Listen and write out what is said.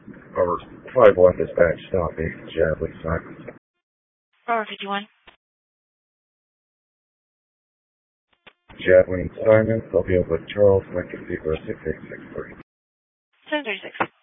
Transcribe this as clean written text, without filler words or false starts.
Over 5-1 dispatch, stop 8, Jadley Simons. Over 51. Jadley Simons, I'll be over with Charles, Lincoln Zebra 6863. 736.